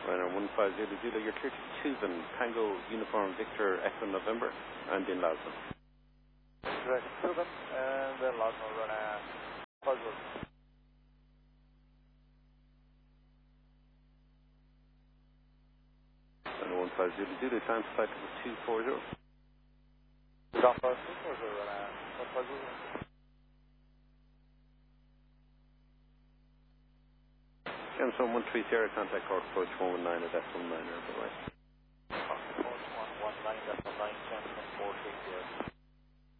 Ryanair 150, you're clear to Tubin, Tango Uniform Victor Echo November, and in Lasmo. Direct Tubin, and then Lasmo Ryanair Buzzard. Ryanair 150, time to flight to 240. Alpha 240, Ryanair 150. Jameson 130, contact Cork approach 119 at F19, bye-bye.